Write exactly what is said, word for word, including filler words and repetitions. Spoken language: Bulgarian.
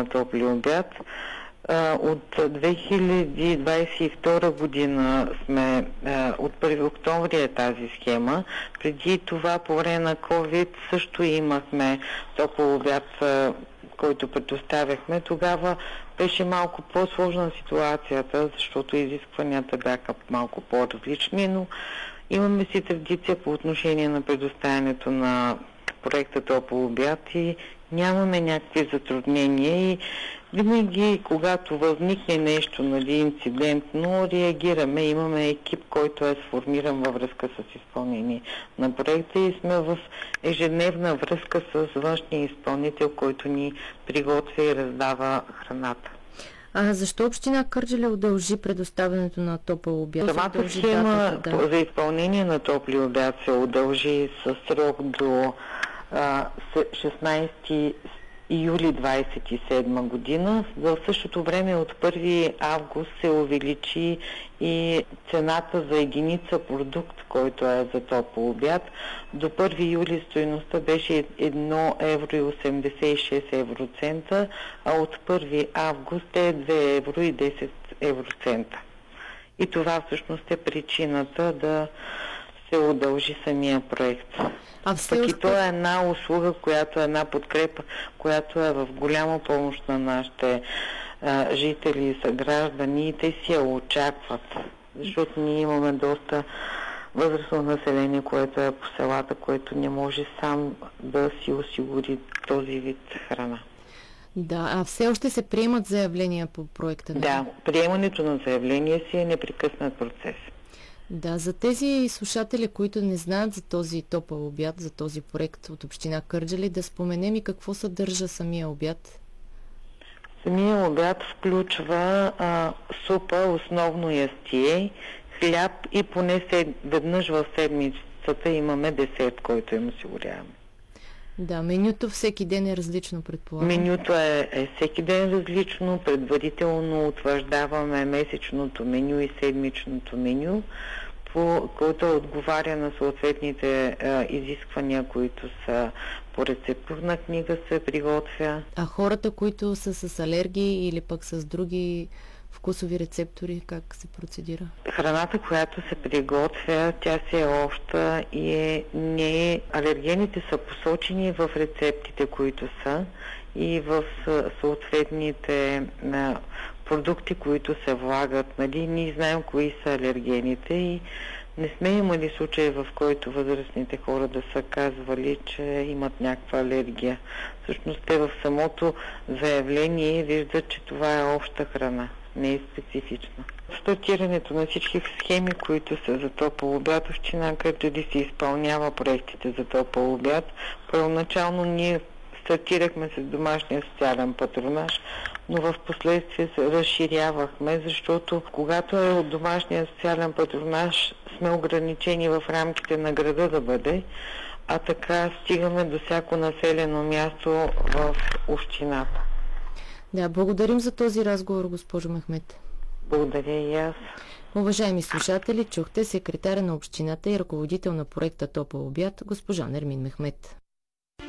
топли обяд. От две хиляди двадесет и втора година сме, от първи октомври е тази схема. Преди това, по време на COVID, също имахме топъл обяд, който предоставяхме. Тогава беше малко по-сложна ситуацията, защото изискванията бяха малко по-различни, но имаме си традиция по отношение на предоставянето на проекта Топъл обяд и нямаме някакви затруднения и винаги, когато възникне нещо, нали, инцидентно, реагираме. Имаме екип, който е сформиран във връзка с изпълнение на проекта и сме в ежедневна връзка с външния изпълнител, който ни приготвя и раздава храната. А защо община Кърджали удължи предоставянето на топъл обяд? Самата схема да. за изпълнение на топли обяд се удължи с срок до а, шестнадесети юли двадесет и седма година. В същото време от първи август се увеличи и цената за единица продукт, който е за топъл обяд. До първи юли стойността беше едно евро и осемдесет и шест евроцента, а от първи август е две евро и десет евроцента. И това всъщност е причината да се удължи самия проект. А все Пък още... и то е една услуга, която е една подкрепа, която е в голяма помощ на нашите а, жители и съграждани и те си я очакват. Защото ние имаме доста възрастно население, което е по селата, което не може сам да си осигури този вид храна. Да, а все още се приемат заявления по проекта? Не? Да, приемането на заявления си е непрекъснат процес. Да, за тези слушатели, които не знаят за този топъл обяд, за този проект от община Кърджали, да споменем и какво съдържа самия обяд. Самия обяд включва а, супа, основно ястие, хляб и поне сед... веднъж в седмицата имаме десерт, който им осигуряваме. Да, менюто всеки ден е различно, предполагам. Менюто е, е всеки ден различно, предварително утвърждаваме месечното меню и седмичното меню, по което отговаря на съответните а, изисквания, които са по рецептурна книга се приготвя. А хората, които са с алергии или пък с други вкусови рецептори, как се процедира? Храната, която се приготвя, тя си е обща и е, не е... Алергените са посочени в рецептите, които са и в съответните а, продукти, които се влагат. Нали? Ние знаем кои са алергените и не сме имали случаи, в който възрастните хора да са казвали, че имат някаква алергия. Всъщност те в самото заявление виждат, че това е обща храна, не е специфична. Стартирането на всички схеми, които са за топъл обяд, община Кърджали си изпълнява проектите за топъл обяд. Първоначално ние стартирахме с домашния социален патронаж, но в последствие се разширявахме, защото когато е от домашния социален патронаж сме ограничени в рамките на града да бъде, а така стигаме до всяко населено място в общината. Да, благодарим за този разговор, госпожо Мехмет. Благодаря и аз. Уважаеми слушатели, чухте секретаря на общината и ръководител на проекта Топъл обяд, госпожа Нермин Мехмет.